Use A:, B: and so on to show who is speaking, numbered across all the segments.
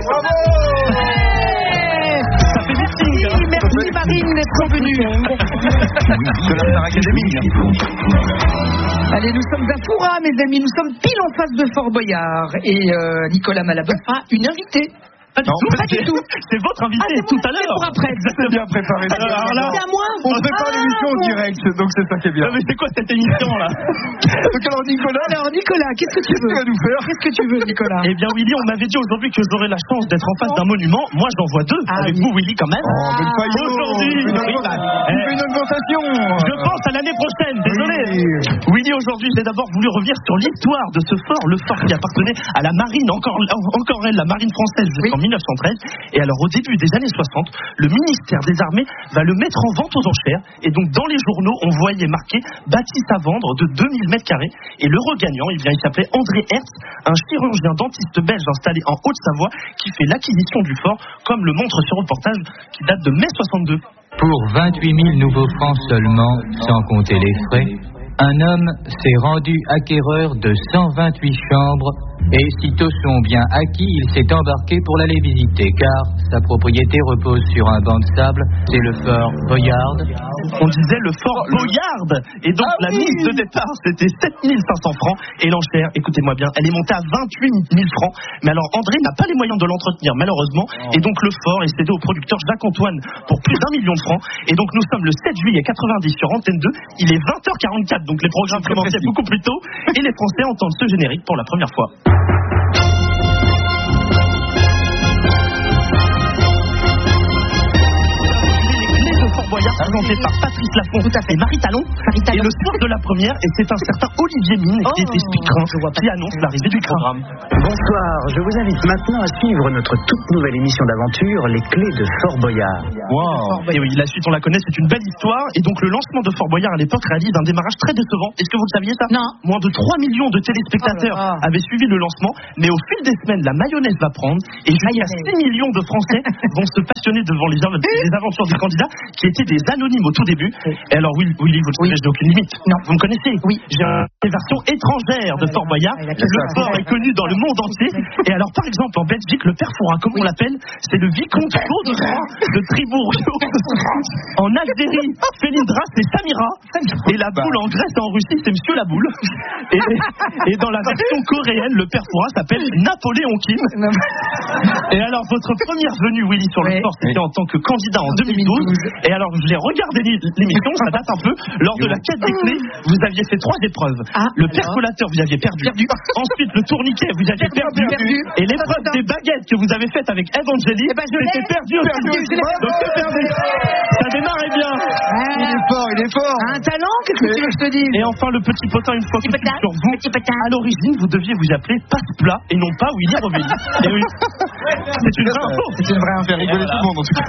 A: Bravo.
B: Ça fait meeting.
A: Merci Marine d'être venue.
B: De la Star Academy.
A: Allez, nous sommes à Foura, mes amis. Nous sommes pile en face de Fort Boyard. Et Nicolas Malabotte sera une invitée.
B: Pas du tout. C'est votre invité tout à l'heure.
A: C'est pour après.
B: C'est bien préparé.
A: Alors là, c'est à moi.
B: On ne fait pas l'émission en direct, donc c'est ça qui est bien. Mais c'est quoi cette émission là? Donc alors Nicolas,
A: qu'est-ce que tu veux?
B: nous faire?
A: Qu'est-ce que tu veux, Nicolas?
B: Eh bien Willy, on m'avait dit aujourd'hui que j'aurais la chance d'être en face d'un monument. Moi j'en vois deux. Avec vous Willy quand même. Aujourd'hui, une augmentation. Je pense à l'année prochaine. Désolé. Willy, aujourd'hui j'ai d'abord voulu revenir sur l'histoire de ce fort, le fort qui appartenait à la marine, encore elle, la marine française jusqu'en 1913. Et alors au début des années 60, le ministère des Armées va le mettre en vente aux enchères. Et donc dans les journaux, on voyait marqué bâtisse à vendre de 2000 mètres carrés. Et le regagnant, il s'appelait André Hertz, un chirurgien dentiste belge installé en Haute-Savoie qui fait l'acquisition du fort, comme le montre ce reportage qui date de mai 62.
C: Pour 28 000 nouveaux francs seulement, sans compter les frais, un homme s'est rendu acquéreur de 128 chambres et sitôt son bien acquis, il s'est embarqué pour l'aller visiter car sa propriété repose sur un banc de sable, c'est le fort Boyard.
B: On disait le fort Boyard et donc la mise de départ c'était 7 500 francs et l'enchère, écoutez-moi bien, elle est montée à 28 000 francs. Mais alors André n'a pas les moyens de l'entretenir malheureusement et donc le fort est cédé au producteur Jacques-Antoine pour plus d'1 million de francs et donc nous sommes le 7 juillet 90 sur Antenne 2, il est 20h44 donc les programmes commençaient beaucoup plus tôt et les Français entendent ce générique pour la première fois. Présenté par Patrice Laffont et Marie Talon. Et le soir de la première, et c'est un certain Olivier Mine qui est speaker qui annonce l'arrivée du programme.
D: Bonsoir, je vous invite maintenant à suivre notre toute nouvelle émission d'aventure, Les Clés de Fort Boyard.
B: Wow. Et oui, la suite on la connaît, c'est une belle histoire. Et donc le lancement de Fort Boyard à l'époque réalise un démarrage très décevant. Est-ce que vous le saviez ça?
A: Non.
B: Moins de 3 millions de téléspectateurs avaient suivi le lancement, mais au fil des semaines, la mayonnaise va prendre et jusqu'à 6 millions de Français vont se passionner devant les aventures du candidat qui étaient des anonymes au tout début. Et alors Willy, vous le savez, je n'ai aucune limite. Non. Vous me connaissez?
A: Oui.
B: J'ai une version étrangère de Fort Boyard. Le fort est connu dans le monde entier. Et alors par exemple en Belgique, le père Fouras, comme on l'appelle, c'est le vicomte de Tribourg. En Algérie, Felindra, c'est Samira. Et la boule en Grèce et en Russie, c'est Monsieur la boule. Et dans la version coréenne, le père Fouras s'appelle Napoléon Kim. Et alors votre première venue, Willy, sur le fort, c'était en tant que candidat en 2012. Et alors je l'ai regardé l'émission, ça date un peu. Lors de la quête des clés, vous aviez fait 3 épreuves. Le percolateur, vous aviez perdu. Ensuite, le tourniquet, vous aviez perdu. Et l'épreuve des baguettes que vous avez faite avec Evangélie, c'était perdu aussi. Donc c'est perdu. Ça démarrait bien.
A: Il est fort. Un talent, qu'est-ce que tu veux que je te dise?
B: Et enfin, le petit potin, une fois que je suis sur vous, à l'origine, vous deviez vous appeler Passe-Plat et non pas Willy Revelli. Et oui. C'est une vraie info.
A: C'est une vraie info.
B: Rigoler tout le monde en tout cas.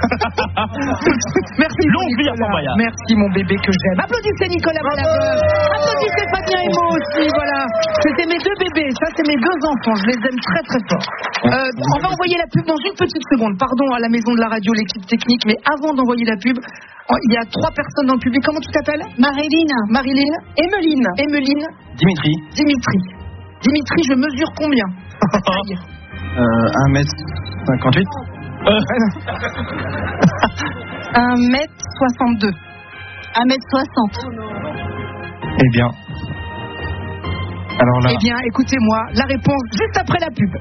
A: Merci.
B: Longue vie à Fort Boyard.
A: Merci mon bébé que j'aime. Applaudissez Nicolas Malabotte. Applaudissez Fabien et moi aussi. Voilà. C'était mes 2 bébés. Ça c'est mes 2 enfants. Je les aime très très fort. On va envoyer la pub dans une petite seconde. Pardon à la maison de la radio, l'équipe technique. Mais avant d'envoyer la pub, il y a 3 personnes dans le public. Comment tu t'appelles? Marilyn. Emeline.
B: Dimitri,
A: je mesure combien?
B: 1m58.
A: 1m62. 1m60.
B: Eh bien. Alors là.
A: Eh bien, écoutez-moi, la réponse juste après la pub.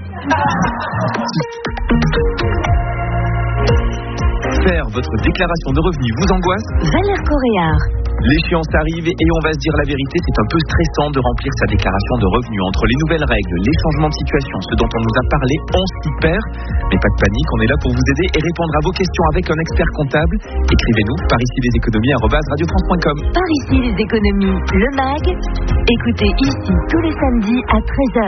E: Faire votre déclaration de revenus vous angoisse?
F: Valère Coréard.
E: L'échéance arrive et on va se dire la vérité, c'est un peu stressant de remplir sa déclaration de revenus. Entre les nouvelles règles, les changements de situation, ce dont on nous a parlé, on s'y perd. Mais pas de panique, on est là pour vous aider et répondre à vos questions avec un expert comptable. Écrivez-nous par ici les économies @radiofrance.com.
F: Par ici les économies, le MAG. Écoutez ici tous les samedis à 13h.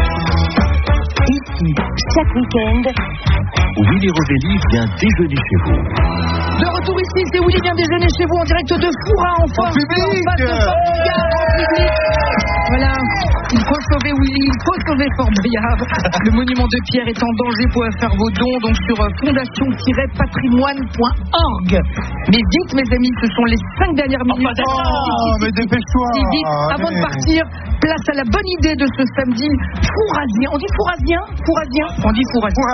F: Ici, chaque week-end,
E: Willy Revelli vient déjeuner chez vous.
A: De retour ici ici, c'est Willy vient déjeuner chez vous en direct de Foura, en face de Fort Boyard, en public. Voilà, il faut sauver Willy, il faut sauver Fort Boyard. Le monument de pierre est en danger, vous pouvez faire vos dons donc sur fondation-patrimoine.org. Mais vite mes amis, ce sont les 5 dernières minutes.
G: Mais dépêche-toi.
A: Vite, avant de partir, place à la bonne idée de ce samedi fourrasien. On dit fourrasien? On dit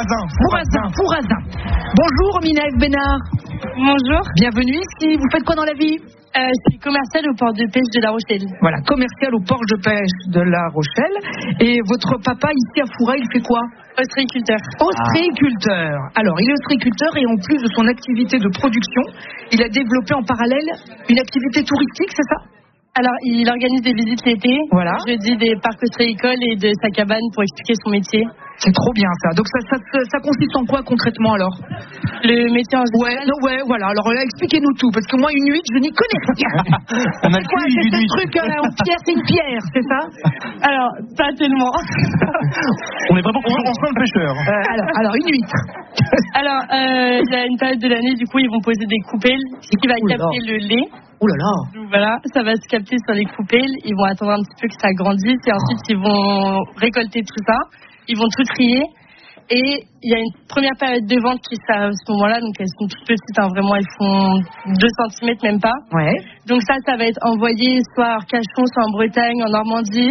A: fourrasin. Bonjour Minaël Bénard.
H: Bonjour.
A: Bienvenue ici. Vous faites quoi dans la vie?
H: Je suis commerciale au port de pêche de La Rochelle.
A: Voilà, commercial au port de pêche de La Rochelle. Et votre papa ici à Foura, il fait quoi?
H: Ostréiculteur.
A: Ostréiculteur. Alors, il est ostréiculteur et en plus de son activité de production, il a développé en parallèle une activité touristique, c'est ça?
H: Alors, il organise des visites l'été.
A: Voilà.
H: Jeudi des parcs ostréicoles et de sa cabane pour expliquer son métier.
A: C'est trop bien ça. Donc ça consiste en quoi concrètement alors?
H: Le métier en général.
A: Ouais, voilà. Alors là, expliquez-nous tout, parce que moi une huître, je n'y connais rien.
B: On a
A: C'est quoi? C'est ce truc en pierre, c'est une pierre, c'est ça?
H: Alors, pas tellement.
B: On est vraiment
G: On sent le pêcheur.
A: Alors une huître.
H: Alors, il y a une période de l'année, du coup, ils vont poser des coupelles qui va capter le lait.
A: Oh là là.
H: Donc voilà, ça va se capter sur les coupelles. Ils vont attendre un petit peu que ça grandisse et ensuite ils vont récolter tout ça. Ils vont tout trier. Et il y a une première période de vente qui à ce moment-là, donc elles sont toutes petites, hein, vraiment elles font 2 cm même pas.
A: Ouais.
H: Donc ça va être envoyé soit à Arcachon, soit en Bretagne, en Normandie.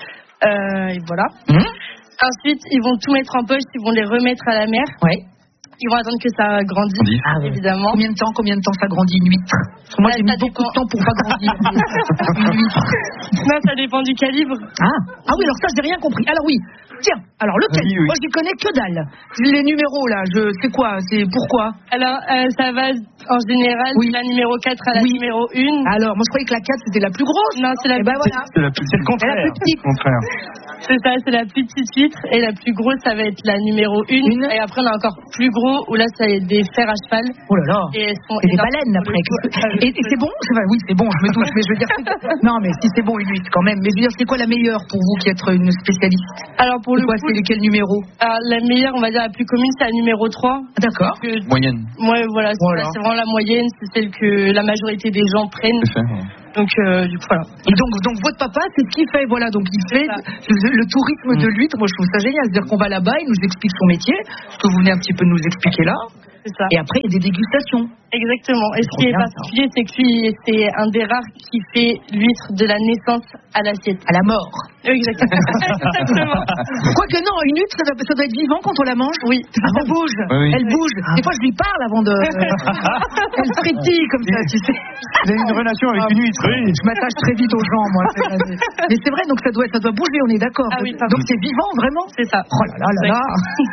H: Et voilà. Ensuite, ils vont tout mettre en poche, ils vont les remettre à la mer.
A: Ouais.
H: Ils vont attendre que ça grandisse, évidemment.
A: Combien de temps ça grandit une huître? Parce que moi j'ai mis beaucoup de temps pour pas grandir. Une huître.
H: Non, ça dépend du calibre.
A: Ah oui, alors ça j'ai rien compris. Alors oui, tiens, alors le calibre, moi j'y connais que dalle. Les numéros là, c'est quoi? C'est pourquoi?
H: Alors ça va en général de la numéro 4 à la numéro 1.
A: Alors moi je croyais que la 4 c'était la plus grosse.
H: Non, c'est la plus
A: voilà.
B: C'est le contraire.
A: La plus petite.
H: C'est ça, c'est la plus petite huître et la plus grosse ça va être la numéro 1. Et après on a encore plus gros où là ça va être des fers à cheval.
A: Oh là là.
H: Et
A: des baleines après. Et c'est bon? Oui, c'est bon, je me touche, mais je veux dire non mais si c'est bon une huître quand même. Mais je veux dire c'est quoi la meilleure pour vous qui êtes une spécialiste?
H: Alors pour le coup,
A: c'est quel numéro? Alors
H: la meilleure, on va dire la plus commune, c'est la numéro 3.
A: D'accord.
B: Moyenne.
H: Ouais, voilà, c'est vraiment la moyenne, c'est celle que la majorité des gens prennent. Donc du coup voilà.
A: Et donc votre papa c'est ce qu'il fait, voilà, donc il fait le tourisme de l'huître. Moi je trouve ça génial, c'est-à-dire qu'on va là-bas, il nous explique son métier, ce que vous venez un petit peu nous expliquer là.
H: C'est ça.
A: Et après il y a des dégustations.
H: Exactement. Et ce qui est particulier, c'est que lui, c'est un des rares qui fait l'huître de la naissance à l'assiette.
A: À la mort.
H: Exactement. Exactement.
A: Quoique non, une huître, ça doit être vivant quand on la mange.
H: Oui.
A: Ça bouge. Oui. Elle bouge. Des fois, je lui parle avant de... Elle frétille comme ça, tu sais.
G: Vous avez une relation avec une huître.
A: Oui. Je m'attache très vite aux gens, moi. Mais c'est vrai, donc ça doit bouger, on est d'accord.
H: Ah oui,
A: donc c'est vivant, vraiment?
H: C'est ça.
A: Oh là là là là.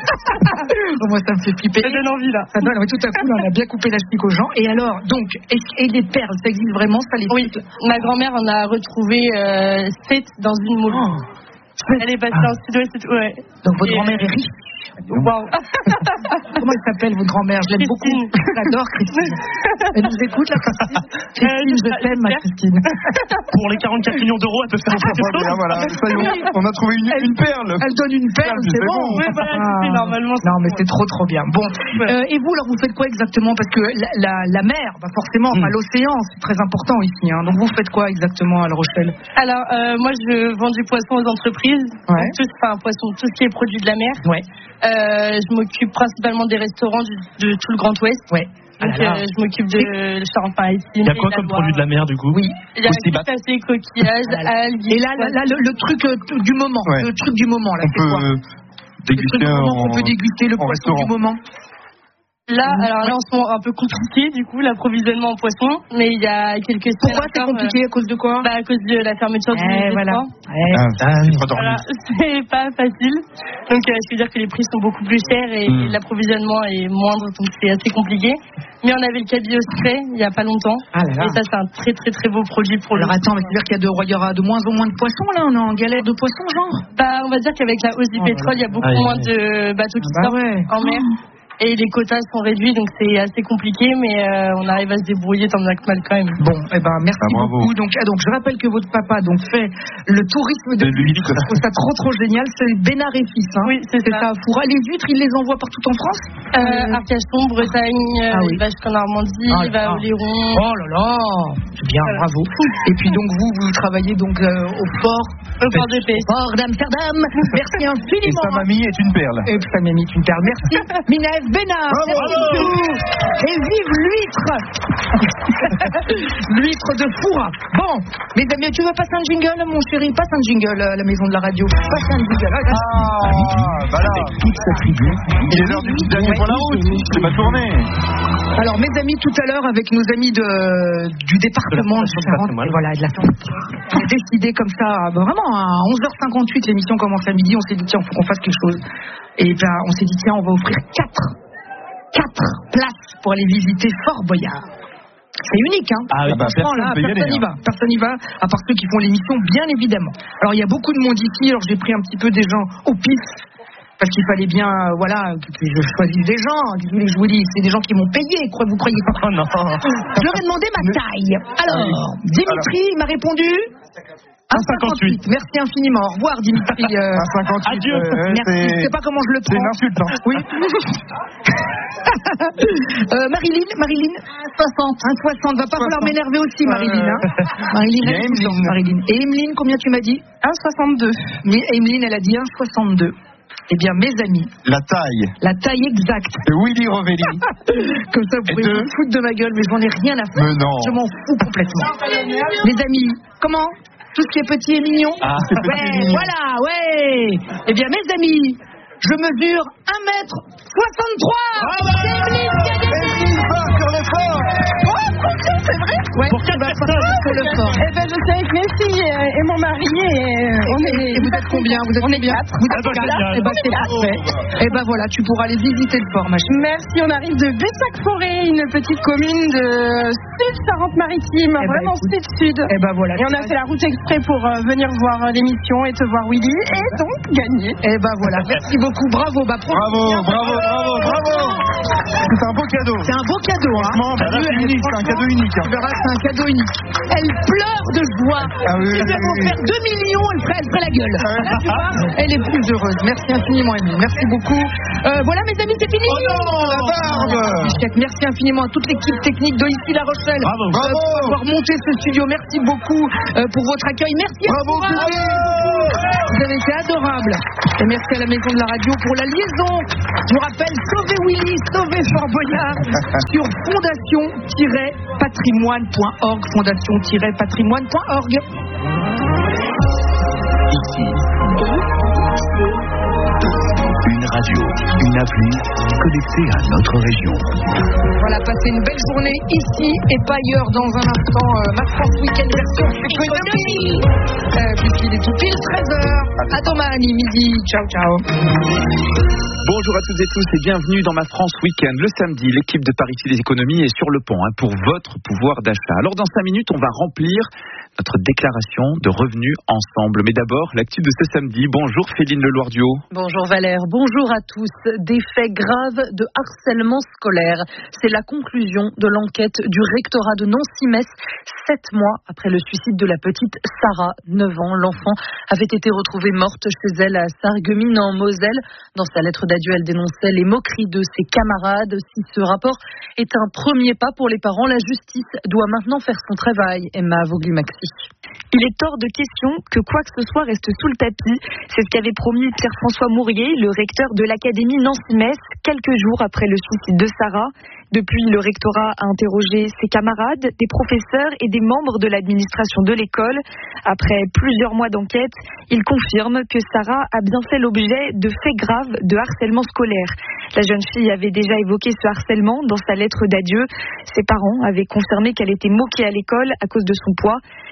A: Moi, ça me fait flipper.
H: Ça donne envie, là.
A: Ça donne, mais tout à coup, là, on a bien coupé la chic aux gens. Et alors, donc, et les perles, ça existe vraiment, ça les...
H: Oui, ma grand-mère en a retrouvé 7 dans une moule. Elle est passée en sud-ouest, ouais.
A: Donc votre grand-mère est riche.
H: Wow.
A: Comment elle s'appelle, votre grand-mère? Je l'aime beaucoup. J'adore Christine. Elle nous écoute, là, Christine. Christine, je t'aime, ma Christine.
B: Pour les 44 millions d'euros, elle peut faire quelque chose.
G: Voilà, on a trouvé une perle.
A: Elle donne une perle, c'est bon.
H: Oui, voilà, normalement.
A: Non, mais c'est trop bien. Bon. Et vous, alors, vous faites quoi exactement? Parce que la mer, forcément, l'océan, c'est très important ici. Hein. Donc, vous faites quoi exactement à La Rochelle?
H: Alors, moi, je vends du poisson aux entreprises.
A: Ouais.
H: Tout ce qui est produit de la mer.
A: Ouais.
H: Je m'occupe principalement des restaurants de tout le Grand Ouest.
A: Ouais.
H: Donc, je m'occupe de Charente-Maritime.
B: Il y a quoi comme produit de la mer, du coup?
A: Oui.
H: Il y a crustacés, coquillages, algues.
A: Et là, le truc du moment.
G: Ouais.
A: Le truc du moment, là, c'est quoi? On peut déguster le poisson du moment.
H: Là, alors là, en ce moment, un peu compliqué, du coup, l'approvisionnement en poisson. Mais il y a quelques semaines.
A: Pourquoi c'est compliqué? À cause de quoi?
H: À cause de la fermeture du musée.
A: Voilà.
H: Voilà, c'est pas facile. Donc, je veux dire que les prix sont beaucoup plus chers et l'approvisionnement est moindre, donc c'est assez compliqué. Mais on avait le cabillaud frais il y a pas longtemps. Et ça, c'est un très très très beau produit pour
A: Alors attends, mais c'est-à-dire qu'il y aura de moins en moins de poissons là? On est en galère de poissons, genre?
H: On va dire qu'avec la hausse du pétrole, il y a beaucoup moins de bateaux qui sortent en mer. Et les quotas sont réduits, donc c'est assez compliqué, mais on arrive à se débrouiller tant bien que mal quand même.
A: Bon, merci beaucoup. Donc, je rappelle que votre papa fait le tourisme de l'huître. Je trouve ça trop génial. C'est Bénard et Fils. Hein.
H: Oui, c'est ça.
A: Foura, les huîtres, ils les envoient partout en France.
H: Arcachon, Bretagne, il va jusqu'en Normandie, il va à Oléron.
A: Oh là là, c'est bien, bravo. Et puis donc vous travaillez donc au port
H: de Pêche.
A: Port d'Amsterdam. Merci infiniment.
G: Et sa mamie est une perle.
A: Et sa mamie est une perle. Merci. Minaef Bénard. Merci. Et vive l'huître. L'huître de Foura. Bon, mes amis, tu veux passer un jingle, mon chéri? Passe un jingle à la maison de la radio. Passe un jingle.
G: Voilà. Il est l'heure du petit dernier pour la route. C'est ma tournée.
A: Alors, mes amis, tout à l'heure, avec nos amis du département de la on a décidé comme ça, vraiment à 11h58, l'émission commence à midi, on s'est dit tiens, il faut qu'on fasse quelque chose. Et on s'est dit tiens, on va offrir 4 places pour aller visiter Fort Boyard. C'est unique, hein. Personne n'y va, à part ceux qui font l'émission, bien évidemment. Alors, il y a beaucoup de monde ici, alors j'ai pris un petit peu des gens au pif, parce qu'il fallait bien, que je choisisse des gens. Je vous dis, c'est des gens qui m'ont payé, vous croyez pas?
B: Oh non.
A: Je leur ai demandé ma taille. Alors, Dimitri m'a répondu 1,58. Merci infiniment. Au revoir, Dimitri.
G: 1,58.
B: Adieu.
A: Merci. Je ne sais pas comment je le prends.
G: C'est une insulte, hein.
A: Oui. Marilyn 1,60. Va pas falloir m'énerver aussi, Marilyn. Hein. Marilyn. Et Emeline, combien tu m'as dit?
H: 1,62.
A: Mais Emeline, elle a dit 1,62. Eh bien, mes amis.
G: La taille
A: exacte.
G: de Willy Rovelli.
A: Comme ça, vous pouvez vous foutre de ma gueule, mais j'en ai rien à faire.
G: Mais non.
A: Je m'en fous complètement. Les amis, comment? Tout ce qui est petit et mignon.
G: Mignon.
A: Voilà, ouais. Eh bien, mes amis, je mesure 1m63. C'est Emeline qui a gagné.
G: Sur le fort.
A: C'est vrai? Ouais,
B: Pour 4 personnes.
A: Sur le fort.
H: Eh ben, je suis avec mes filles et mon mari
A: Et vous êtes combien? On est 4. Vous êtes 4.
B: génial.
A: Eh ben, c'est parfait. Eh ben, voilà, tu pourras aller visiter le fort, ma chérie.
H: Merci, on arrive de Bessac-Forêt, une petite commune de Sud-Charente-Maritime, vraiment sud-sud.
A: Eh ben, voilà.
H: Et on a fait la route exprès pour venir voir l'émission et te voir Willy, et donc gagner.
A: Eh ben, voilà. Merci beaucoup. Bravo.
G: Bravo. C'est un beau cadeau.
A: C'est un beau cadeau, hein.
G: Franchement, c'est unique, c'est un cadeau unique.
A: Tu verras, c'est un cadeau unique. Elle pleure de joie.
G: Oui.
A: Si elle veut faire 2 millions, elle ferait la gueule. Là, tu vois, elle est plus heureuse. Merci infiniment, Émilie. Merci beaucoup. Voilà, mes amis, c'est fini.
G: Oh non, la barbe.
A: Merci infiniment à toute l'équipe technique de ici La Rochelle.
B: Bravo.
A: Pour avoir monté ce studio. Merci beaucoup pour votre accueil. Merci à vous. Vous avez été adorables. Et merci à la Maison de la Radio pour la liaison. Je vous rappelle, sauvez Willy, sauvez Fort Boyard sur fondation-patrimoine.org. Fondation-patrimoine.org.
I: Ici, une radio, une appli connectée à notre région.
A: Voilà, passez une belle journée ici et pas ailleurs. Dans un instant, ma France Week-end version économie. Puisqu'il est tout pile 13h. À domani, midi. Ciao.
E: Bonjour à toutes et tous et bienvenue dans ma France Week-end. Le samedi, l'équipe de Paris Les Économies est sur le pont pour votre pouvoir d'achat. Alors dans 5 minutes, on va remplir notre déclaration de revenus ensemble. Mais d'abord, l'actu de ce samedi. Bonjour Féline Leloir-Duhaut.
J: Bonjour Valère, bonjour à tous. Des faits graves de harcèlement scolaire. C'est la conclusion de l'enquête du rectorat de Nancy-Metz, 7 mois après le suicide de la petite Sarah, 9 ans. L'enfant avait été retrouvée morte chez elle à Sarreguemines en Moselle. Dans sa lettre d'adieu, elle dénonçait les moqueries de ses camarades. Si ce rapport est un premier pas pour les parents, la justice doit maintenant faire son travail. Emma Vogli-Maxi.
K: Il est hors de question que quoi que ce soit reste sous le tapis. C'est ce qu'avait promis Pierre-François Mourier, le recteur de l'Académie Nancy-Metz, quelques jours après le suicide de Sarah. Depuis, le rectorat a interrogé ses camarades, des professeurs et des membres de l'administration de l'école. Après plusieurs mois d'enquête, il confirme que Sarah a bien fait l'objet de faits graves de harcèlement scolaire. La jeune fille avait déjà évoqué ce harcèlement dans sa lettre d'adieu. Ses parents avaient confirmé qu'elle était moquée à l'école à cause de son poids.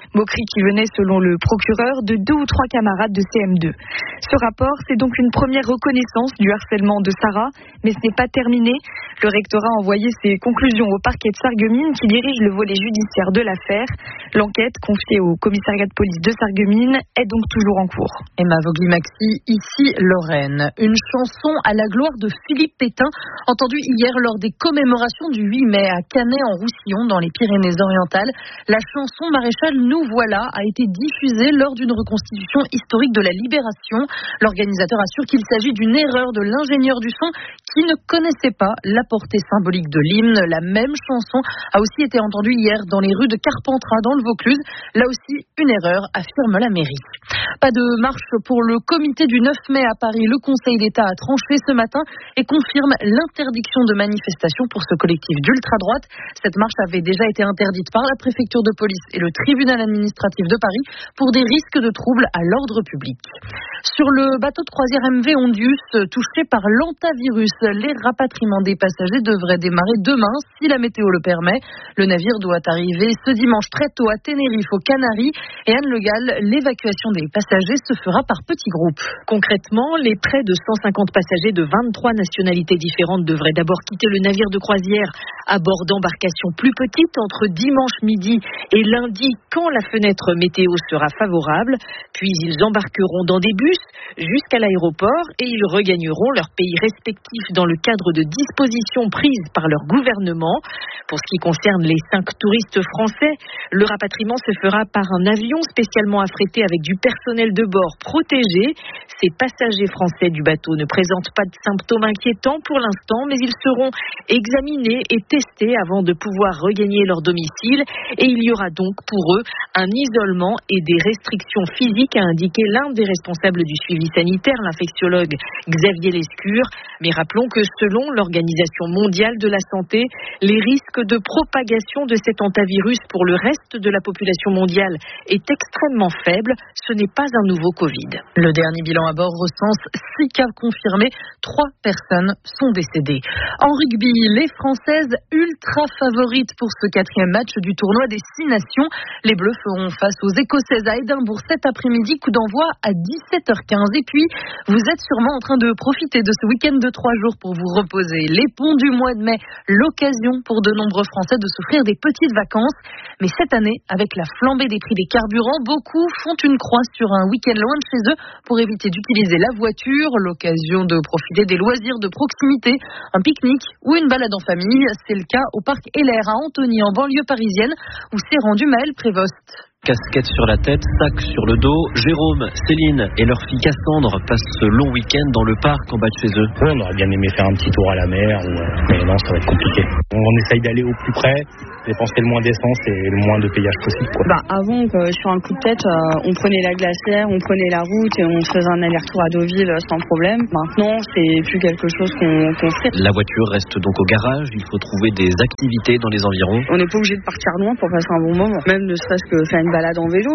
K: Moquerie qui venait, selon le procureur, de 2 ou 3 camarades de CM2. Ce rapport, c'est donc une première reconnaissance du harcèlement de Sarah, mais ce n'est pas terminé. Le rectorat a envoyé ses conclusions au parquet de Sarreguemines qui dirige le volet judiciaire de l'affaire. L'enquête, confiée au commissariat de police de Sarreguemines, est donc toujours en cours.
J: Emma Vogli-Maxi, ici Lorraine. Une chanson à la gloire de Philippe Pétain, entendue hier lors des commémorations du 8 mai à Canet-en-Roussillon, dans les Pyrénées-Orientales. La chanson Maréchal nous voilà a été diffusée lors d'une reconstitution historique de la Libération. L'organisateur assure qu'il s'agit d'une erreur de l'ingénieur du son qui ne connaissait pas la portée symbolique de l'hymne. La même chanson a aussi été entendue hier dans les rues de Carpentras dans le Vaucluse. Là aussi, une erreur, affirme la mairie. Pas de marche pour le comité du 9 mai à Paris. Le Conseil d'État a tranché ce matin et confirme l'interdiction de manifestation pour ce collectif d'ultra-droite. Cette marche avait déjà été interdite par la préfecture de police et le tribunal administratif de Paris pour des risques de troubles à l'ordre public. Sur le bateau de croisière MV Ondius, touché par l'hantavirus, les rapatriements des passagers devraient démarrer demain si la météo le permet. Le navire doit arriver ce dimanche très tôt à Tenerife, aux Canaries. Et Anne Le Gall, l'évacuation des passagers se fera par petits groupes.
L: Concrètement, les près de 150 passagers de 23 nationalités différentes devraient d'abord quitter le navire de croisière à bord d'embarcations plus petites entre dimanche midi et lundi quand la fenêtre météo sera favorable. Puis ils embarqueront dans des bus jusqu'à l'aéroport et ils regagneront leur pays respectif dans le cadre de dispositions prises par leur gouvernement. Pour ce qui concerne les 5 touristes français, le rapatriement se fera par un avion spécialement affrété avec du personnel de bord protégé. Ces passagers français du bateau ne présentent pas de symptômes inquiétants pour l'instant, mais ils seront examinés et testés avant de pouvoir regagner leur domicile. Et il y aura donc pour eux un isolement et des restrictions physiques, a indiqué l'un des responsables du suivi sanitaire, l'infectiologue Xavier Lescure. Mais rappelons que selon l'Organisation mondiale de la santé, les risques de propagation de cet hantavirus pour le reste de la population mondiale est extrêmement faible. Ce n'est pas un nouveau Covid.
J: Le dernier bilan à bord recense 6 cas confirmés. 3 personnes sont décédées. En rugby, les Françaises ultra favorites pour ce 4e match du tournoi des 6 nations. Les Bleus feront face aux Écossaises à Édimbourg cet après-midi. Coup d'envoi à 17h15. Et puis, vous êtes sûrement en train de profiter de ce week-end de 3 jours pour vous reposer. Les ponts du mois de mai, l'occasion pour de nombreux Français de s'offrir des petites vacances. Mais cette année, avec la flambée des prix des carburants, beaucoup font une croix sur un week-end loin de chez eux pour éviter d'utiliser la voiture. L'occasion de profiter des loisirs de proximité, un pique-nique ou une balade en famille. C'est le cas au parc Heller à Antony, en banlieue parisienne, où s'est rendu Maël Prévost.
M: Casquette sur la tête, sac sur le dos, Jérôme, Céline et leur fille Cassandre passent ce long week-end dans le parc en bas de chez eux.
N: Oui, on aurait bien aimé faire un petit tour à la mer, mais non, ça va être compliqué. On essaye d'aller au plus près, dépenser le moins d'essence et le moins de payage possible, quoi.
O: Avant, sur un coup de tête, on prenait la glacière, on prenait la route et on faisait un aller-retour à Deauville sans problème. Maintenant, c'est plus quelque chose qu'on fait.
M: La voiture reste donc au garage, il faut trouver des activités dans les environs.
O: On n'est pas obligé de partir loin pour passer un bon moment, même ne serait-ce que faire une balade en vélo,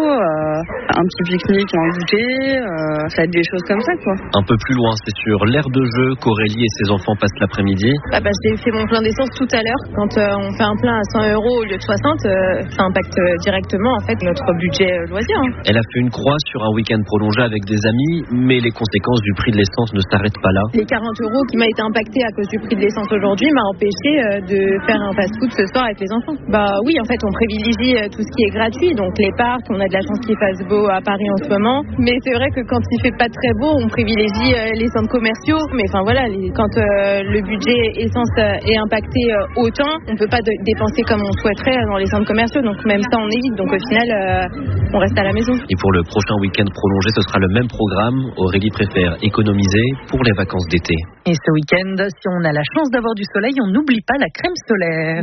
O: un petit pique-nique, un goûter, ça va être des choses comme ça, quoi.
M: Un peu plus loin, c'est sur l'aire de jeu qu'Aurélie et ses enfants passent l'après-midi.
P: J'ai fait mon plein d'essence tout à l'heure. Quand on fait un plein à 100 € au lieu de 60, ça impacte directement en fait notre budget loisir.
M: Elle a fait une croix sur un week-end prolongé avec des amis, mais les conséquences du prix de l'essence ne s'arrêtent pas là.
P: Les 40 € qui m'a été impacté à cause du prix de l'essence aujourd'hui m'a empêché de faire un fast-food ce soir avec les enfants. Oui, en fait, on privilégie tout ce qui est gratuit, donc les parcs. On a de la chance qu'il fasse beau à Paris en ce moment. Mais c'est vrai que quand il fait pas très beau, on privilégie les centres commerciaux. Mais quand le budget essence est impacté autant, on peut pas dépenser comme on souhaiterait dans les centres commerciaux. Donc même ça, on évite. Donc au final, on reste à la maison.
M: Et pour le prochain week-end prolongé, ce sera le même programme. Aurélie préfère économiser pour les vacances d'été.
J: Et ce week-end, si on a la chance d'avoir du soleil, on n'oublie pas la crème solaire.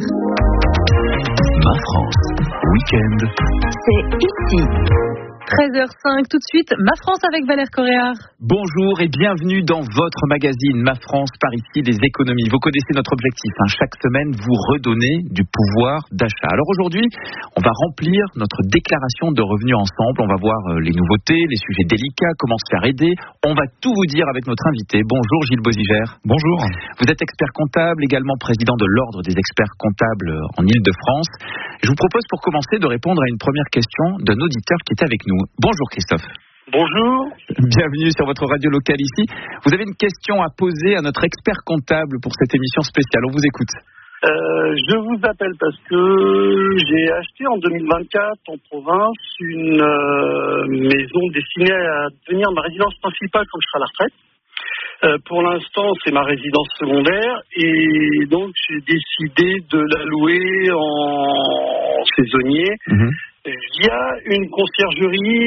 I: Ma France, week-end.
J: C'est ici. 13h05, tout de suite, Ma France avec Valère Coréard.
E: Bonjour et bienvenue dans votre magazine Ma France, par ici les économies. Vous connaissez notre objectif, chaque semaine vous redonner du pouvoir d'achat. Alors aujourd'hui, on va remplir notre déclaration de revenus ensemble. On va voir les nouveautés, les sujets délicats, comment se faire aider. On va tout vous dire avec notre invité. Bonjour Gilles Bozigère.
G: Bonjour.
E: Vous êtes expert comptable, également président de l'Ordre des experts comptables en Ile-de-France. Je vous propose pour commencer de répondre à une première question d'un auditeur qui est avec nous. Bonjour Christophe.
Q: Bonjour.
E: Bienvenue sur votre radio locale ici. Vous avez une question à poser à notre expert comptable pour cette émission spéciale. On vous écoute.
Q: Je vous appelle parce que j'ai acheté en 2024 en province une maison destinée à devenir ma résidence principale quand je serai à la retraite. Pour l'instant, c'est ma résidence secondaire et donc j'ai décidé de la louer en saisonnier. Il y a une conciergerie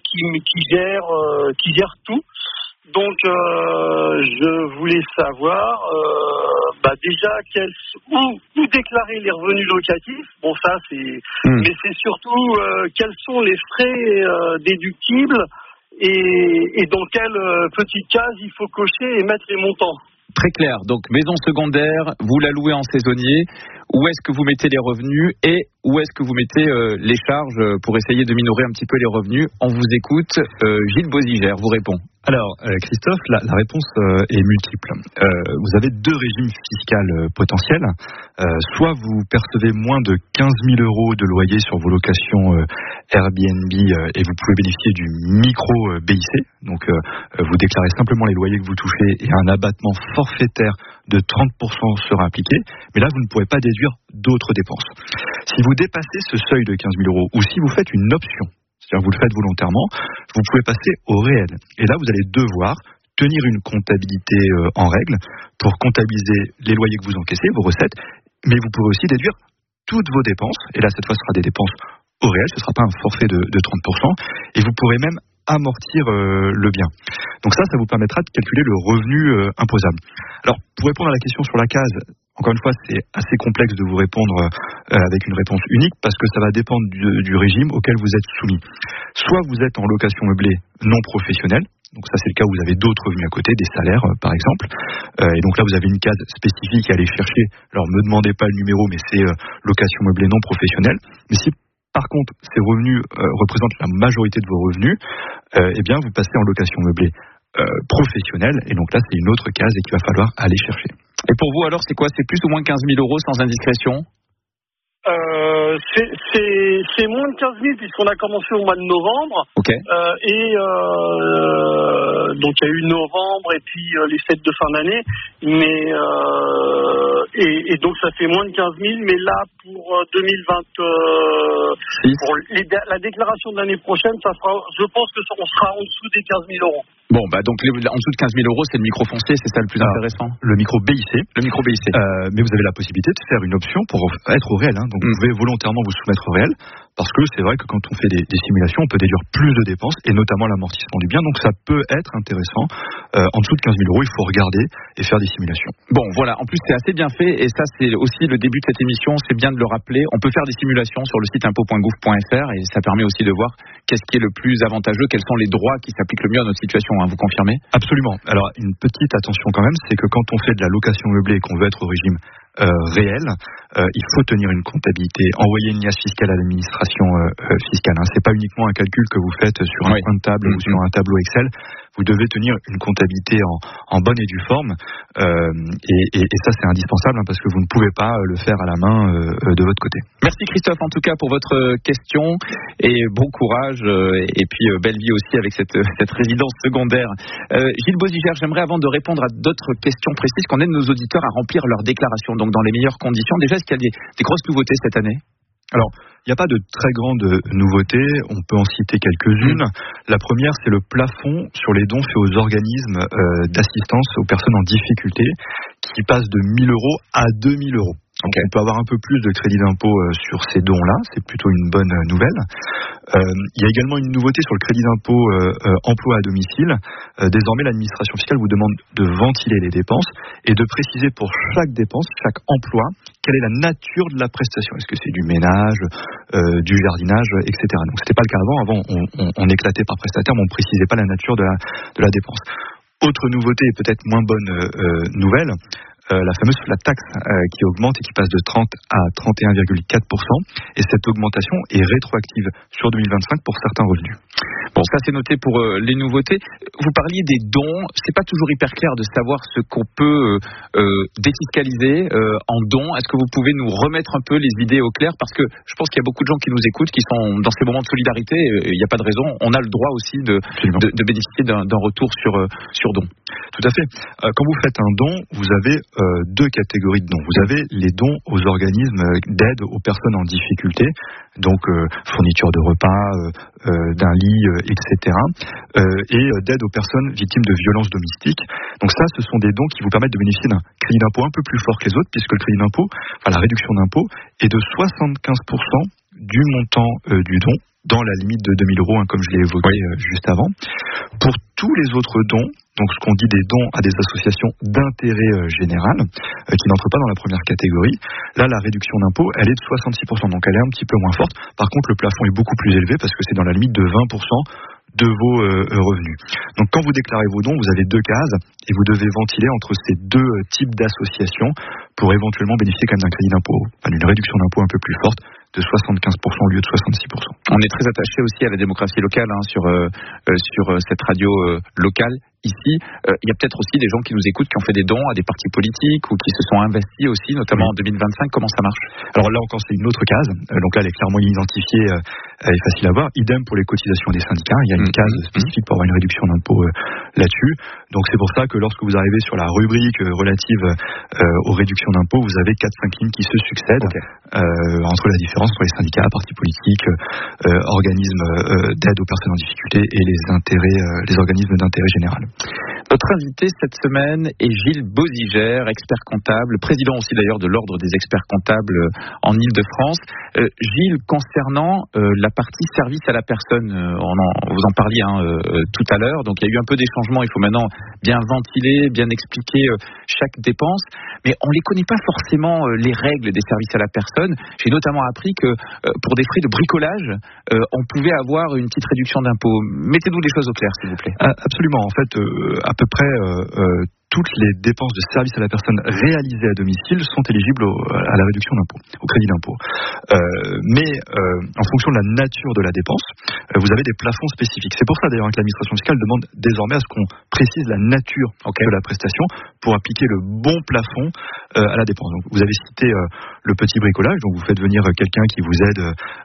Q: qui gère tout. Donc, je voulais savoir déjà où déclarer les revenus locatifs. Bon, ça, mais c'est surtout quels sont les frais déductibles et dans quelle petite case il faut cocher et mettre les montants.
E: Très clair. Donc, maison secondaire, vous la louez en saisonnier. Où est-ce que vous mettez les revenus et où est-ce que vous mettez les charges pour essayer de minorer un petit peu les revenus? On vous écoute. Gilles Bozigère vous répond.
R: Alors, Christophe, la réponse est multiple. Vous avez deux régimes fiscaux potentiels. Soit vous percevez moins de 15 000 euros de loyer sur vos locations Airbnb et vous pouvez bénéficier du micro BIC. Donc, vous déclarez simplement les loyers que vous touchez et un abattement forfaitaire de 30% sera appliqué. Mais là, vous ne pourrez pas déduire d'autres dépenses. Si vous dépassez ce seuil de 15 000 euros ou si vous faites une option, c'est-à-dire vous le faites volontairement, vous pouvez passer au réel. Et là, vous allez devoir tenir une comptabilité en règle pour comptabiliser les loyers que vous encaissez, vos recettes, mais vous pourrez aussi déduire toutes vos dépenses. Et là, cette fois, ce sera des dépenses au réel, ce ne sera pas un forfait de 30%. Et vous pourrez même amortir le bien. Donc ça vous permettra de calculer le revenu imposable. Alors, pour répondre à la question sur la case, encore une fois, c'est assez complexe de vous répondre avec une réponse unique parce que ça va dépendre du régime auquel vous êtes soumis. Soit vous êtes en location meublée non professionnelle, donc ça c'est le cas où vous avez d'autres revenus à côté, des salaires par exemple, et donc là vous avez une case spécifique à aller chercher. Alors me demandez pas le numéro, mais c'est location meublée non professionnelle. Mais si par contre ces revenus représentent la majorité de vos revenus, eh bien vous passez en location meublée professionnelle, et donc là c'est une autre case et qu'il va falloir aller chercher.
E: Et pour vous alors c'est quoi? C'est plus ou moins 15 000 euros sans indiscrétion?
Q: C'est moins de 15 000 puisqu'on a commencé au mois de novembre.
E: Okay.
Q: Donc il y a eu novembre et puis les fêtes de fin d'année. Mais et donc ça fait moins de 15 000. Mais là pour 2020, pour la déclaration de l'année prochaine, ça sera, je pense que on sera en dessous des 15 000 euros.
E: Bon, donc en dessous de 15 000 euros, c'est le micro-foncier, c'est ça le plus intéressant?
R: Le micro-BIC.
E: Le micro-BIC.
R: Mais vous avez la possibilité de faire une option pour être au réel. Donc vous pouvez volontairement vous soumettre au réel, parce que c'est vrai que quand on fait des simulations, on peut déduire plus de dépenses, et notamment l'amortissement du bien. Donc ça peut être intéressant. En dessous de 15 000 euros, il faut regarder et faire des simulations.
E: Bon, voilà. En plus, c'est assez bien fait, et ça, c'est aussi le début de cette émission. C'est bien de le rappeler. On peut faire des simulations sur le site impôt.gouv.fr, et ça permet aussi de voir qu'est-ce qui est le plus avantageux, quels sont les droits qui s'appliquent le mieux à notre situation. Vous confirmez?
R: Absolument. Alors, une petite attention quand même, c'est que quand on fait de la location meublée et qu'on veut être au régime réel, il faut tenir une comptabilité, envoyer une liasse fiscale à l'administration fiscale. C'est pas uniquement un calcul que vous faites sur un coin de table ou sur un tableau Excel. Vous devez tenir une comptabilité en bonne et due forme, et ça c'est indispensable parce que vous ne pouvez pas le faire à la main de votre côté.
E: Merci Christophe en tout cas pour votre question, et bon courage, et puis belle vie aussi avec cette résidence secondaire. Gilles Bozigère, j'aimerais avant de répondre à d'autres questions précises qu'on aide nos auditeurs à remplir leur déclaration, donc dans les meilleures conditions. Déjà, est-ce qu'il y a des grosses nouveautés cette année?
R: Alors, il n'y a pas de très grandes nouveautés, on peut en citer quelques-unes. La première, c'est le plafond sur les dons faits aux organismes d'assistance aux personnes en difficulté, qui passe de 1 000 euros à 2 000 euros. Donc on peut avoir un peu plus de crédit d'impôt sur ces dons-là, c'est plutôt une bonne nouvelle. Il y a également une nouveauté sur le crédit d'impôt emploi à domicile. Désormais, l'administration fiscale vous demande de ventiler les dépenses et de préciser pour chaque dépense, chaque emploi, quelle est la nature de la prestation. Est-ce que c'est du ménage, du jardinage, etc. Donc c'était pas le cas avant. Avant, on éclatait par prestataire, mais on précisait pas la nature de la dépense. Autre nouveauté et peut-être moins bonne nouvelle, la fameuse flat tax qui augmente et qui passe de 30 à 31,4%. Et cette augmentation est rétroactive sur 2025 pour certains revenus.
E: Bon, ça c'est noté pour les nouveautés. Vous parliez des dons. C'est pas toujours hyper clair de savoir ce qu'on peut défiscaliser en dons. Est-ce que vous pouvez nous remettre un peu les idées au clair? Parce que je pense qu'il y a beaucoup de gens qui nous écoutent, qui sont dans ces moments de solidarité. Il n'y a pas de raison. On a le droit aussi de bénéficier d'un retour sur dons.
R: Tout à fait. Quand vous faites un don, vous avez deux catégories de dons. Vous avez les dons aux organismes d'aide aux personnes en difficulté, donc fourniture de repas, d'un lit, etc. Et d'aide aux personnes victimes de violences domestiques. Donc ça, ce sont des dons qui vous permettent de bénéficier d'un crédit d'impôt un peu plus fort que les autres, puisque le crédit d'impôt, la réduction d'impôt, est de 75% du montant du don, dans la limite de 2 000 €, comme je l'ai évoqué juste avant. Pour tous les autres dons, donc ce qu'on dit des dons à des associations d'intérêt général, qui n'entrent pas dans la première catégorie, là la réduction d'impôt, elle est de 66%, donc elle est un petit peu moins forte. Par contre, le plafond est beaucoup plus élevé parce que c'est dans la limite de 20% de vos revenus. Donc quand vous déclarez vos dons, vous avez deux cases et vous devez ventiler entre ces deux types d'associations pour éventuellement bénéficier quand même d'un crédit d'impôt, d'une réduction d'impôt un peu plus forte, de 75% au lieu de 66%.
E: On est très attaché aussi à la démocratie locale sur cette radio locale. Ici, il y a peut-être aussi des gens qui nous écoutent qui ont fait des dons à des partis politiques ou qui se sont investis aussi, notamment en 2025. Comment ça marche?
R: Alors là encore, c'est une autre case. Donc là, elle est clairement identifiée et facile à voir. Idem pour les cotisations des syndicats. Il y a une case spécifique pour avoir une réduction d'impôt là-dessus. Donc c'est pour ça que lorsque vous arrivez sur la rubrique relative aux réductions d'impôt, vous avez 4-5 lignes qui se succèdent entre la différence entre les syndicats, partis politiques, organismes d'aide aux personnes en difficulté et les organismes d'intérêt général.
E: Notre invité cette semaine est Gilles Bozigère, expert comptable, président aussi d'ailleurs de l'Ordre des experts comptables en Ile-de-France. Gilles, concernant la partie service à la personne, vous en parliez tout à l'heure, donc il y a eu un peu des changements, il faut maintenant bien ventiler, bien expliquer chaque dépense, mais on ne les connaît pas forcément les règles des services à la personne. J'ai notamment appris que pour des frais de bricolage, on pouvait avoir une petite réduction d'impôt. Mettez-nous les choses au clair, s'il vous plaît.
R: Absolument, en fait, à peu près toutes les dépenses de service à la personne réalisées à domicile sont éligibles à la réduction d'impôt, au crédit d'impôt. Mais en fonction de la nature de la dépense, vous avez des plafonds spécifiques. C'est pour ça d'ailleurs que l'administration fiscale demande désormais à ce qu'on précise la nature de la prestation pour appliquer le bon plafond à la dépense. Donc, vous avez cité le petit bricolage, donc vous faites venir quelqu'un qui vous aide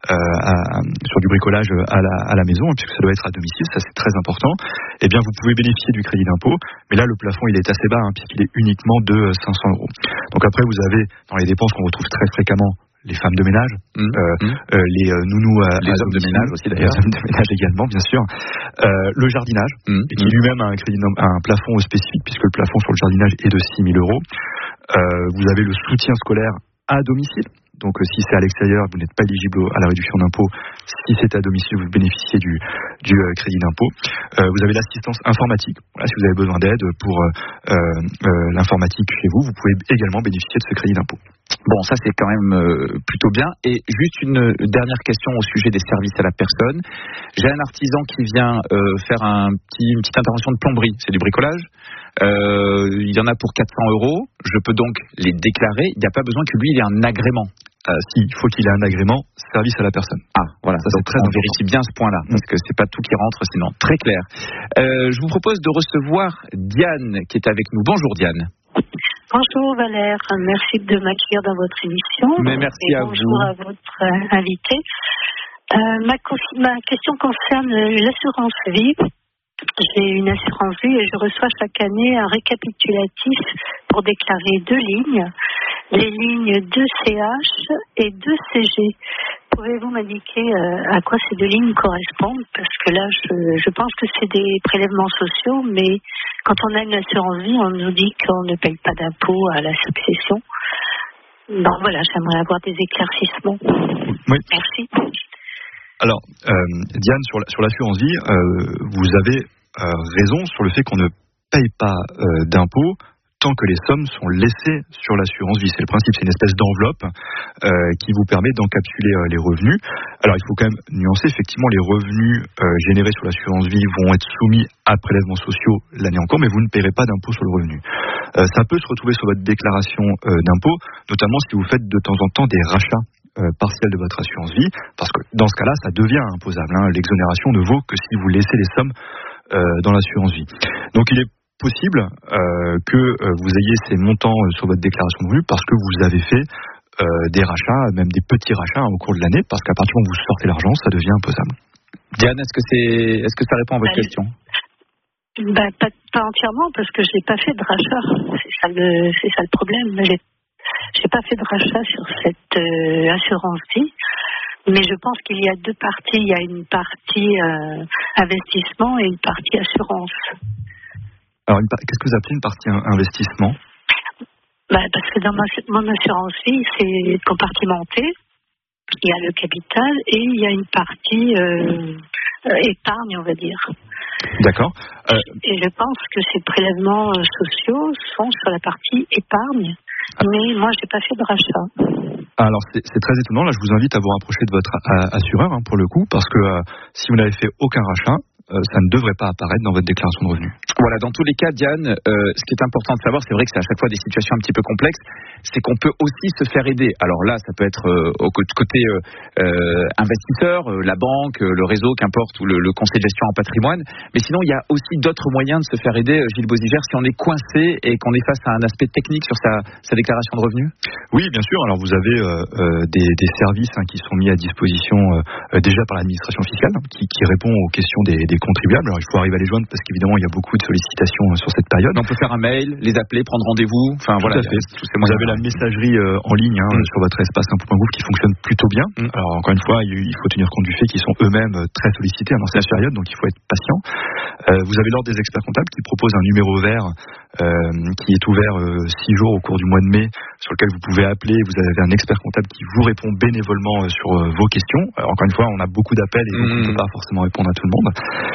R: sur du bricolage à la maison, puisque ça doit être à domicile, ça c'est très important. Eh bien, vous pouvez bénéficier du crédit d'impôt, mais là le plafond il est assez bas, puisqu'il est uniquement de 500 €. Donc après, vous avez dans les dépenses qu'on retrouve très fréquemment les femmes de ménage, les nounous,
E: les hommes de ménage aussi d'ailleurs,
R: les hommes de ménage également bien sûr, le jardinage, qui lui-même a un plafond spécifique, puisque le plafond sur le jardinage est de 6 000 €. Vous avez le soutien scolaire à domicile. Donc si c'est à l'extérieur, vous n'êtes pas éligible à la réduction d'impôt. Si c'est à domicile, vous bénéficiez du crédit d'impôt. Vous avez l'assistance informatique. Voilà, si vous avez besoin d'aide pour l'informatique chez vous, vous pouvez également bénéficier de ce crédit d'impôt.
E: Bon, ça c'est quand même plutôt bien. Et juste une dernière question au sujet des services à la personne. J'ai un artisan qui vient faire une petite intervention de plomberie. C'est du bricolage. Il y en a pour 400 €. Je peux donc les déclarer. Il n'y a pas besoin que lui il ait un agrément.
R: Si, il faut qu'il ait un agrément service à la personne.
E: Ah, voilà, ça c'est très important. On vérifie bien ce point-là, parce que c'est pas tout qui rentre sinon. Très clair. Je vous propose de recevoir Diane qui est avec nous. Bonjour Diane.
S: Bonjour Valère, merci de m'accueillir dans votre émission.
E: Mais merci
S: et
E: à
S: bonjour
E: vous.
S: À votre invité. Ma question concerne l'assurance vie. J'ai une assurance vie et je reçois chaque année un récapitulatif pour déclarer 2 lignes, les lignes 2CH et 2CG. Pouvez-vous m'indiquer à quoi ces 2 lignes correspondent? Parce que là, je pense que c'est des prélèvements sociaux, mais quand on a une assurance vie, on nous dit qu'on ne paye pas d'impôt à la succession. Donc voilà, j'aimerais avoir des éclaircissements.
R: Oui.
S: Merci.
R: Alors, Diane, sur l'assurance vie, vous avez raison sur le fait qu'on ne paye pas d'impôt tant que les sommes sont laissées sur l'assurance vie. C'est le principe, c'est une espèce d'enveloppe qui vous permet d'encapsuler les revenus. Alors il faut quand même nuancer, effectivement les revenus générés sur l'assurance vie vont être soumis à prélèvements sociaux l'année en cours, mais vous ne paierez pas d'impôt sur le revenu. Ça peut se retrouver sur votre déclaration d'impôt, notamment si vous faites de temps en temps des rachats partiels de votre assurance vie, parce que dans ce cas-là, ça devient imposable. L'exonération ne vaut que si vous laissez les sommes dans l'assurance vie. Donc il est possible que vous ayez ces montants sur votre déclaration de revenus parce que vous avez fait des rachats, même des petits rachats au cours de l'année, parce qu'à partir du moment où vous sortez l'argent, ça devient imposable.
E: Diane, est-ce que ça répond à votre question?
S: Pas entièrement, parce que j'ai pas fait de rachat. C'est ça le problème. J'ai pas fait de rachat sur cette assurance vie. Mais je pense qu'il y a deux parties. Il y a une partie investissement et une partie assurance.
R: Alors, qu'est-ce que vous appelez une partie investissement?
S: Parce que dans mon assurance vie, c'est compartimenté. Il y a le capital et il y a une partie épargne, on va dire. D'accord. Et je pense que ces prélèvements sociaux sont sur la partie épargne. Mais moi, j'ai pas fait de rachat.
R: Alors, c'est très étonnant. Là, je vous invite à vous rapprocher de votre assureur, pour le coup, parce que si vous n'avez fait aucun rachat, ça ne devrait pas apparaître dans votre déclaration de revenus.
E: Voilà, dans tous les cas, Diane, ce qui est important de savoir, c'est vrai que c'est à chaque fois des situations un petit peu complexes, c'est qu'on peut aussi se faire aider. Alors là, ça peut être au côté investisseur, la banque, le réseau, qu'importe, ou le conseil de gestion en patrimoine. Mais sinon, il y a aussi d'autres moyens de se faire aider, Gilles Bozigère, si on est coincé et qu'on est face à un aspect technique sur sa déclaration de revenus. Oui, bien sûr. Alors vous avez des services qui sont mis à disposition déjà par l'administration fiscale, qui répond aux questions des contribuables. Alors il faut arriver à les joindre parce qu'évidemment il y a beaucoup de sollicitations sur cette période. On peut faire un mail, les appeler, prendre rendez-vous. Enfin voilà. Tout à fait. Vous avez la messagerie en ligne sur votre espace impôt.gouv qui fonctionne plutôt bien. Alors encore une fois, il faut tenir compte du fait qu'ils sont eux-mêmes très sollicités dans cette période, donc il faut être patient. Vous avez l'ordre des experts comptables qui propose un numéro vert qui est ouvert 6 jours au cours du mois de mai, sur lequel vous pouvez appeler. Vous avez un expert comptable qui vous répond bénévolement sur vos questions. Alors, encore une fois, on a beaucoup d'appels et donc on ne peut pas forcément répondre à tout le monde.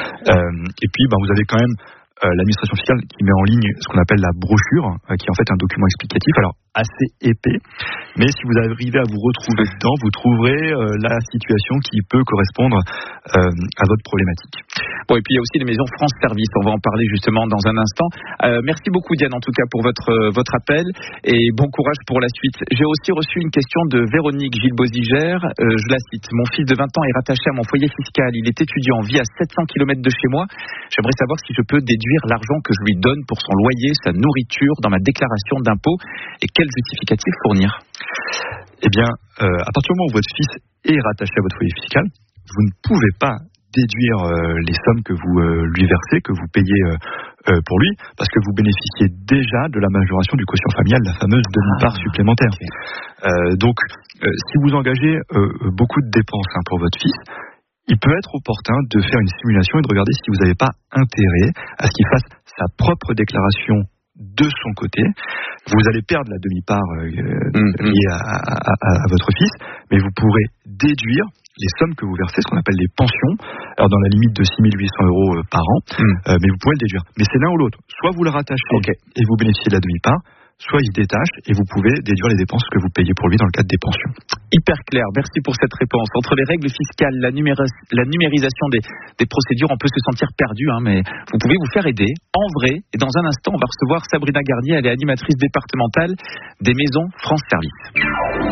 E: Et puis, vous avez quand même l'administration fiscale qui met en ligne ce qu'on appelle la brochure, qui est en fait un document explicatif, alors assez épais, mais si vous arrivez à vous retrouver dedans, vous trouverez la situation qui peut correspondre à votre problématique. Bon, et puis il y a aussi les maisons France Service, on va en parler justement dans un instant. Merci beaucoup Diane en tout cas pour votre appel et bon courage pour la suite. J'ai aussi reçu une question de Véronique Gilles Bozigère, je la cite: mon fils de 20 ans est rattaché à mon foyer fiscal, il est étudiant, vit à 700 km de chez moi, j'aimerais savoir si je peux déduire l'argent que je lui donne pour son loyer, sa nourriture dans ma déclaration d'impôt et quel justificatif fournir. Eh bien, à partir du moment où votre fils est rattaché à votre foyer fiscal, vous ne pouvez pas déduire les sommes que vous lui versez, que vous payez pour lui, parce que vous bénéficiez déjà de la majoration du quotient familial, la fameuse demi-part supplémentaire. Donc, si vous engagez beaucoup de dépenses pour votre fils, il peut être opportun de faire une simulation et de regarder si vous n'avez pas intérêt à ce qu'il fasse sa propre déclaration de son côté. Vous allez perdre la demi-part liée à votre fils, mais vous pourrez déduire les sommes que vous versez, ce qu'on appelle les pensions, alors dans la limite de 6 800 € par an, mais vous pouvez le déduire. Mais c'est l'un ou l'autre. Soit vous le rattachez et vous bénéficiez de la demi-part, soit il se détache et vous pouvez déduire les dépenses que vous payez pour lui dans le cadre des pensions. Hyper clair, merci pour cette réponse. Entre les règles fiscales, la numérisation des procédures, on peut se sentir perdu, mais vous pouvez vous faire aider en vrai. Et dans un instant, on va recevoir Sabrina Garnier, elle est animatrice départementale des maisons France Service.